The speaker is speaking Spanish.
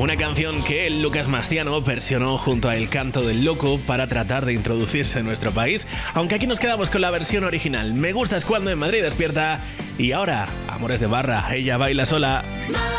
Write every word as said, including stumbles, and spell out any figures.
Una canción que Lucas Mastiano versionó junto a El Canto del Loco para tratar de introducirse en nuestro país, aunque aquí nos quedamos con la versión original. Me gustas cuando en Madrid despierta. Y ahora, Amores de Barra, ella baila sola.